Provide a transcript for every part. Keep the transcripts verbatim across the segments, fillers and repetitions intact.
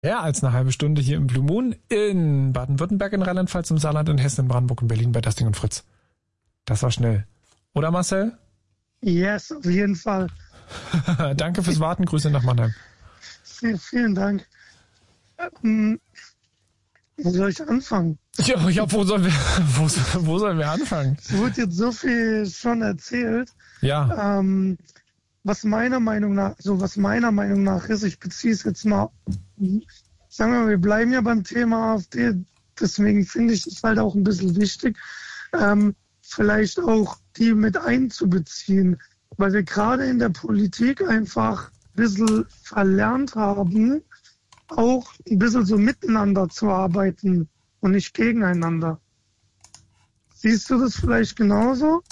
Mehr als eine halbe Stunde hier im Blue Moon in Baden-Württemberg, in Rheinland-Pfalz, im Saarland, in Hessen, in Brandenburg, in Berlin bei Dustin und Fritz. Das war schnell. Oder Marcel? Yes, auf jeden Fall. Danke fürs Warten. Grüße nach Mannheim. Vielen, vielen Dank. Ähm, wo soll ich anfangen? Ja, ja wo, sollen wir, wo, wo sollen wir anfangen? Es wurde jetzt so viel schon erzählt. Ja. Ähm, was meiner Meinung nach, so was meiner Meinung nach ist, ich beziehe es jetzt mal, sagen wir mal, wir bleiben ja beim Thema AfD, deswegen finde ich es halt auch ein bisschen wichtig, ähm, vielleicht auch die mit einzubeziehen, weil wir gerade in der Politik einfach ein bisschen verlernt haben, auch ein bisschen so miteinander zu arbeiten und nicht gegeneinander. Siehst du das vielleicht genauso?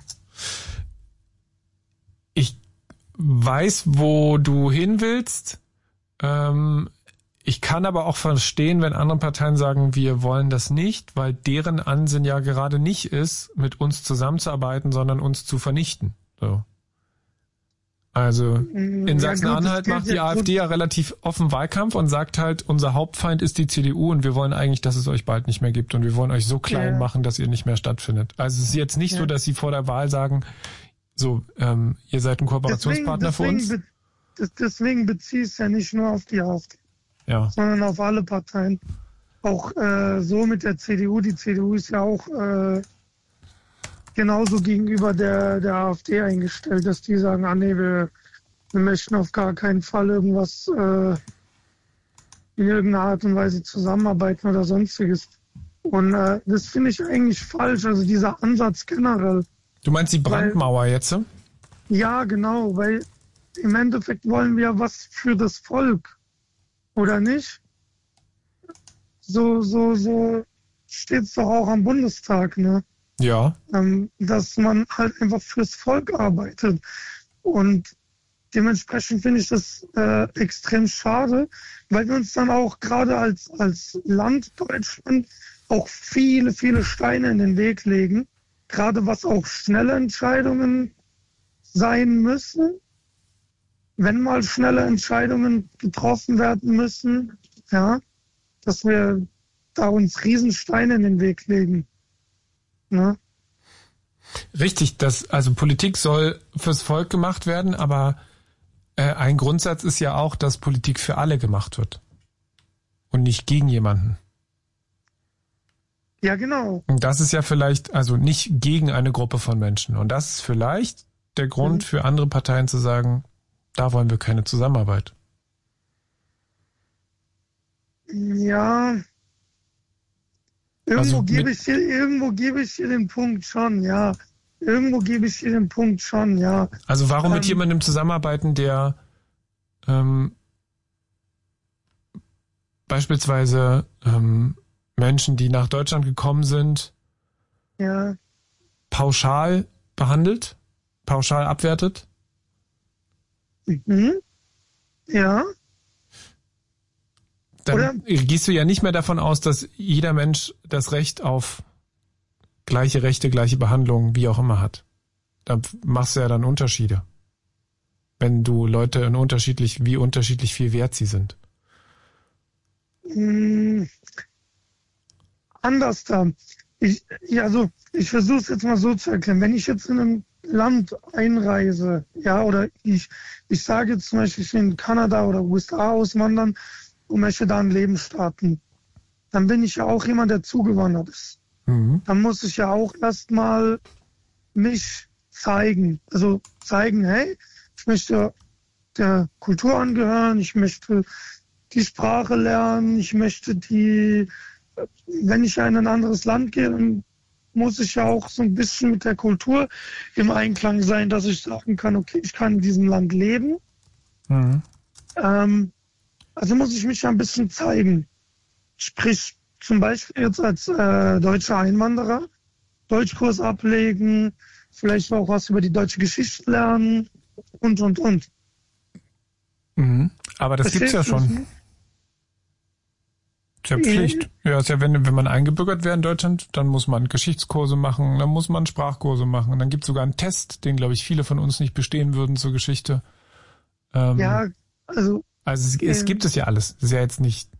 Ich weiß, wo du hin willst. Ähm, ich kann aber auch verstehen, wenn andere Parteien sagen, wir wollen das nicht, weil deren Ansinnen ja gerade nicht ist, mit uns zusammenzuarbeiten, sondern uns zu vernichten. So. Also in Ja, Sachsen-Anhalt gut, macht die ja, AfD ja relativ offen Wahlkampf und sagt halt, unser Hauptfeind ist die C D U und wir wollen eigentlich, dass es euch bald nicht mehr gibt und wir wollen euch so klein ja. machen, dass ihr nicht mehr stattfindet. Also es ist jetzt nicht ja. so, dass sie vor der Wahl sagen, so, ähm, ihr seid ein Kooperationspartner deswegen, für uns. Deswegen, deswegen beziehe ich es ja nicht nur auf die AfD, ja. sondern auf alle Parteien. Auch äh, so mit der C D U. Die C D U ist ja auch äh, genauso gegenüber der, der AfD eingestellt, dass die sagen, ah nee, wir, wir möchten auf gar keinen Fall irgendwas äh, in irgendeiner Art und Weise zusammenarbeiten oder sonstiges. Und äh, das finde ich eigentlich falsch, also dieser Ansatz generell. Du meinst die Brandmauer weil, jetzt? Ja, genau, weil im Endeffekt wollen wir was für das Volk, oder nicht? So, so, so steht's doch auch am Bundestag, ne? Ja. Ähm, dass man halt einfach fürs Volk arbeitet. Und dementsprechend finde ich das äh, extrem schade, weil wir uns dann auch gerade als, als Land Deutschland auch viele, viele Steine in den Weg legen. Gerade was auch schnelle Entscheidungen sein müssen. Wenn mal schnelle Entscheidungen getroffen werden müssen, ja, dass wir da uns Riesensteine in den Weg legen. Ne? Richtig, das, also Politik soll fürs Volk gemacht werden, aber äh, ein Grundsatz ist ja auch, dass Politik für alle gemacht wird und nicht gegen jemanden. Ja, genau. Und das ist ja vielleicht, also nicht gegen eine Gruppe von Menschen. Und das ist vielleicht der Grund mhm. für andere Parteien zu sagen, da wollen wir keine Zusammenarbeit. Ja, irgendwo also gebe ich hier, irgendwo gebe ich hier den Punkt schon, ja. Irgendwo gebe ich hier den Punkt schon, ja. Also warum ähm, mit jemandem zusammenarbeiten, der ähm, beispielsweise ähm, Menschen, die nach Deutschland gekommen sind, ja. pauschal behandelt, pauschal abwertet? Mhm. Ja. Dann Oder? gehst du ja nicht mehr davon aus, dass jeder Mensch das Recht auf gleiche Rechte, gleiche Behandlung, wie auch immer hat. Da machst du ja dann Unterschiede. Wenn du Leute in unterschiedlich, wie unterschiedlich viel wert sie sind. Hm. Anders da. Ich, ja, also, ich versuche es jetzt mal so zu erklären. Wenn ich jetzt in ein Land einreise, ja, oder ich, ich sage jetzt zum Beispiel, ich will in Kanada oder U S A auswandern und möchte da ein Leben starten, dann bin ich ja auch jemand, der zugewandert ist. Mhm. Dann muss ich ja auch erstmal mich zeigen. Also zeigen, hey, ich möchte der Kultur angehören, ich möchte die Sprache lernen, ich möchte die, wenn ich in ein anderes Land gehe, dann muss ich ja auch so ein bisschen mit der Kultur im Einklang sein, dass ich sagen kann, okay, ich kann in diesem Land leben. Mhm. Ähm, also muss ich mich ja ein bisschen zeigen. Sprich, zum Beispiel jetzt als äh, deutscher Einwanderer, Deutschkurs ablegen, vielleicht auch was über die deutsche Geschichte lernen und, und, und. Mhm. Aber das Verstehst gibt's ja schon. Nicht? Ist ja Pflicht. Ja, ist ja, wenn, wenn man eingebürgert wäre in Deutschland, dann muss man Geschichtskurse machen, dann muss man Sprachkurse machen. Und dann gibt es sogar einen Test, den, glaube ich, viele von uns nicht bestehen würden zur Geschichte. Ähm, ja, also... Also es, es gibt es ja alles. Das ist ja jetzt nicht...